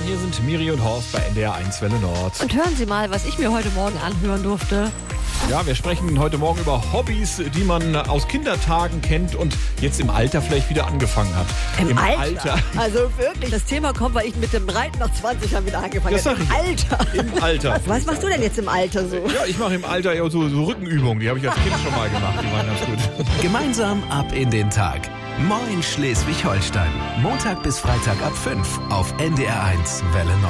hier sind Miri und Horst bei NDR 1 Welle Nord. Und hören Sie mal, was ich mir heute Morgen anhören durfte. Ja, wir sprechen heute Morgen über Hobbys, die man aus Kindertagen kennt und jetzt im Alter vielleicht wieder angefangen hat. Im Alter? Also wirklich, das Thema kommt, weil ich mit dem Reiten nach 20 Jahren wieder angefangen habe. Das sag ich. Alter. Im Alter. Was machst du denn jetzt im Alter so? Ja, ich mache im Alter ja so Rückenübungen. Die habe ich als Kind schon mal gemacht. Die waren ganz gut. Gemeinsam ab in den Tag. Moin Schleswig-Holstein. Montag bis Freitag ab 5 auf NDR 1 Welle Nord.